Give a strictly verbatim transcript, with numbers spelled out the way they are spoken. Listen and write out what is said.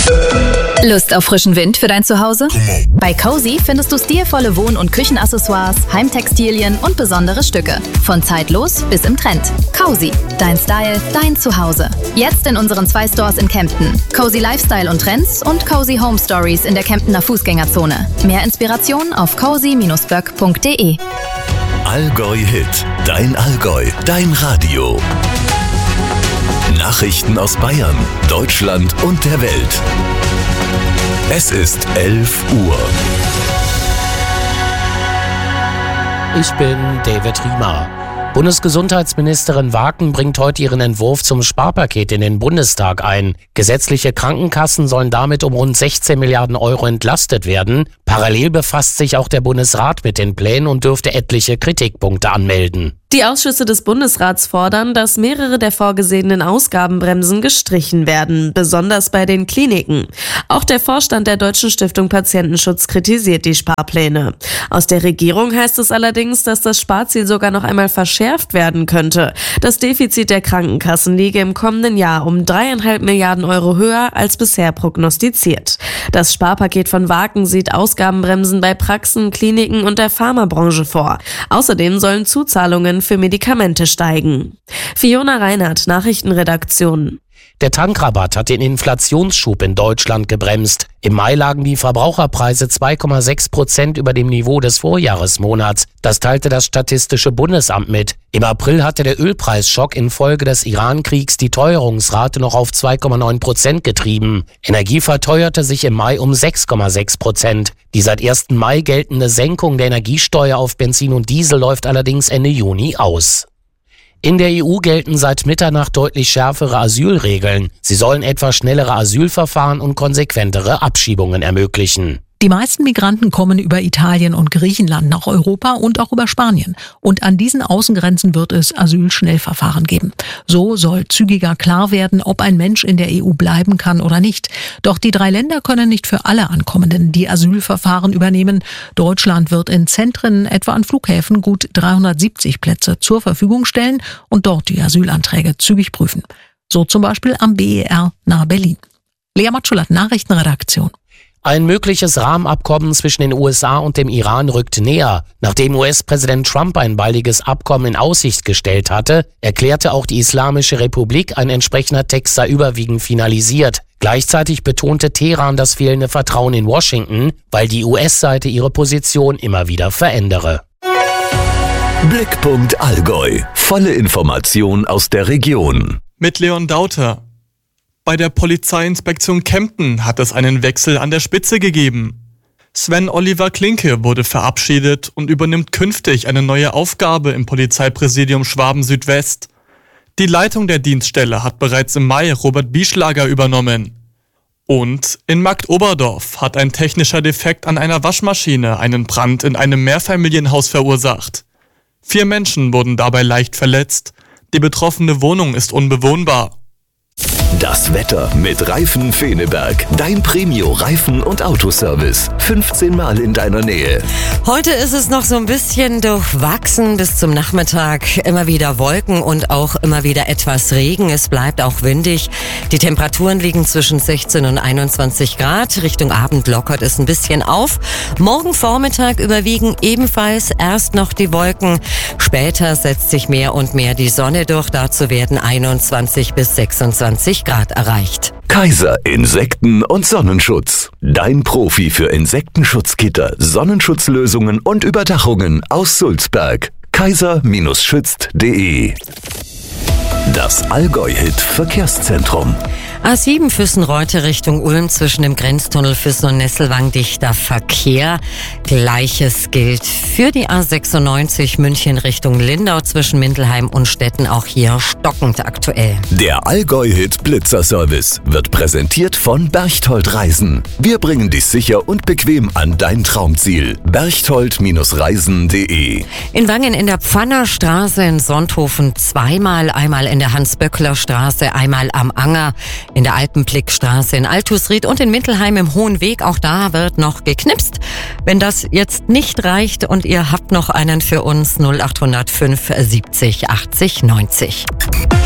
Lust auf frischen Wind für dein Zuhause? Bei Cozy findest du stilvolle Wohn- und Küchenaccessoires, Heimtextilien und besondere Stücke. Von zeitlos bis im Trend. Cozy, dein Style, dein Zuhause. Jetzt in unseren zwei Stores in Kempten. Cozy Lifestyle und Trends und Cozy Home Stories in der Kemptener Fußgängerzone. Mehr Inspiration auf cozy Bindestrich böck punkt de. Allgäu Hit, dein Allgäu, dein Radio. Nachrichten aus Bayern, Deutschland und der Welt. Es ist elf Uhr. Ich bin David Riemer. Bundesgesundheitsministerin Waken bringt heute ihren Entwurf zum Sparpaket in den Bundestag ein. Gesetzliche Krankenkassen sollen damit um rund sechzehn Milliarden Euro entlastet werden. Parallel befasst sich auch der Bundesrat mit den Plänen und dürfte etliche Kritikpunkte anmelden. Die Ausschüsse des Bundesrats fordern, dass mehrere der vorgesehenen Ausgabenbremsen gestrichen werden, besonders bei den Kliniken. Auch der Vorstand der Deutschen Stiftung Patientenschutz kritisiert die Sparpläne. Aus der Regierung heißt es allerdings, dass das Sparziel sogar noch einmal verschärft werden könnte. Das Defizit der Krankenkassen liege im kommenden Jahr um dreieinhalb Milliarden Euro höher als bisher prognostiziert. Das Sparpaket von Waken sieht Ausgabenbremsen bei Praxen, Kliniken und der Pharmabranche vor. Außerdem sollen Zuzahlungen für Medikamente steigen. Fiona Reinhardt, Nachrichtenredaktion. Der Tankrabatt hat den Inflationsschub in Deutschland gebremst. Im Mai lagen die Verbraucherpreise zwei Komma sechs Prozent über dem Niveau des Vorjahresmonats. Das teilte das Statistische Bundesamt mit. Im April hatte der Ölpreisschock infolge des Iran-Kriegs die Teuerungsrate noch auf zwei Komma neun Prozent getrieben. Energie verteuerte sich im Mai um sechs Komma sechs Prozent. Die seit ersten Mai geltende Senkung der Energiesteuer auf Benzin und Diesel läuft allerdings Ende Juni aus. In der E U gelten seit Mitternacht deutlich schärfere Asylregeln. Sie sollen etwa schnellere Asylverfahren und konsequentere Abschiebungen ermöglichen. Die meisten Migranten kommen über Italien und Griechenland nach Europa und auch über Spanien. Und an diesen Außengrenzen wird es Asylschnellverfahren geben. So soll zügiger klar werden, ob ein Mensch in der E U bleiben kann oder nicht. Doch die drei Länder können nicht für alle Ankommenden die Asylverfahren übernehmen. Deutschland wird in Zentren, etwa an Flughäfen, gut dreihundertsiebzig Plätze zur Verfügung stellen und dort die Asylanträge zügig prüfen. So zum Beispiel am B E R nahe Berlin. Lea Matschulat, Nachrichtenredaktion. Ein mögliches Rahmenabkommen zwischen den U S A und dem Iran rückt näher. Nachdem U S-Präsident Trump ein baldiges Abkommen in Aussicht gestellt hatte, erklärte auch die Islamische Republik, ein entsprechender Text sei überwiegend finalisiert. Gleichzeitig betonte Teheran das fehlende Vertrauen in Washington, weil die U S-Seite ihre Position immer wieder verändere. Blickpunkt Allgäu. Volle Information aus der Region. Mit Leon Dauter. Bei der Polizeiinspektion Kempten hat es einen Wechsel an der Spitze gegeben. Sven Oliver Klinke wurde verabschiedet und übernimmt künftig eine neue Aufgabe im Polizeipräsidium Schwaben Südwest. Die Leitung der Dienststelle hat bereits im Mai Robert Bieschlager übernommen. Und in Marktoberdorf hat ein technischer Defekt an einer Waschmaschine einen Brand in einem Mehrfamilienhaus verursacht. Vier Menschen wurden dabei leicht verletzt. Die betroffene Wohnung ist unbewohnbar. Das Wetter mit Reifen Feneberg. Dein Premio-Reifen- und Autoservice. fünfzehn Mal in deiner Nähe. Heute ist es noch so ein bisschen durchwachsen bis zum Nachmittag. Immer wieder Wolken und auch immer wieder etwas Regen. Es bleibt auch windig. Die Temperaturen liegen zwischen sechzehn und einundzwanzig Grad. Richtung Abend lockert es ein bisschen auf. Morgen Vormittag überwiegen ebenfalls erst noch die Wolken. Später setzt sich mehr und mehr die Sonne durch. Dazu werden einundzwanzig bis sechsundzwanzig Grad erreicht. Kaiser Insekten- und Sonnenschutz. Dein Profi für Insektenschutzgitter, Sonnenschutzlösungen und Überdachungen aus Sulzberg. kaiser schützt punkt de. Das Allgäu-Hit Verkehrszentrum. A sieben Füssen-Reute Richtung Ulm zwischen dem Grenztunnel Füssen und Nesselwang dichter Verkehr. Gleiches gilt für die A sechsundneunzig München Richtung Lindau zwischen Mindelheim und Stetten, auch hier stockend aktuell. Der Allgäu-Hit Blitzerservice wird präsentiert von Berchtold Reisen. Wir bringen dich sicher und bequem an dein Traumziel. berchtold Reisen punkt de. In Wangen in der Pfannerstraße in Sonthofen zweimal, einmal in der Hans-Böckler-Straße, einmal am Anger. In der Alpenblickstraße in Altusried und in Mindelheim im Hohen Weg, auch da wird noch geknipst. Wenn das jetzt nicht reicht und ihr habt noch einen für uns, null acht null fünf siebzig achtzig neunzig.